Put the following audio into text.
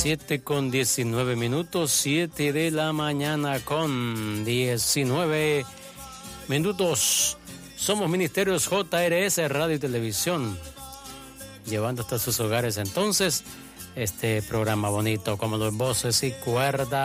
7:19, 7 de la mañana con 19 minutos. Somos Ministerios JRS Radio y Televisión, llevando hasta sus hogares entonces este programa bonito como los voces y cuerdas.